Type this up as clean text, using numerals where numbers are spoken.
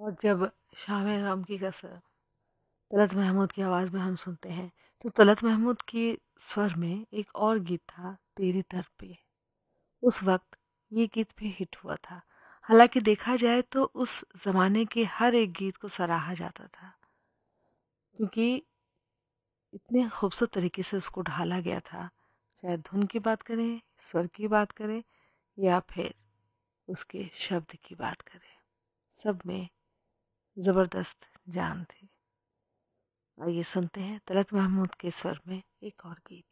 और जब शाम गम की कसर तलत महमूद की आवाज़ में हम सुनते हैं, तो तलत महमूद के स्वर में एक और गीत था, तेरी दर पे। उस वक्त ये गीत भी हिट हुआ था। हालांकि देखा जाए तो उस ज़माने के हर एक गीत को सराहा जाता था, क्योंकि इतने खूबसूरत तरीके से उसको ढाला गया था। चाहे धुन की बात करें, स्वर की बात करें, या फिर उसके शब्द की बात करें, सब में ज़बरदस्त जान थी। आइए सुनते हैं तलत महमूद के स्वर में एक और गीत।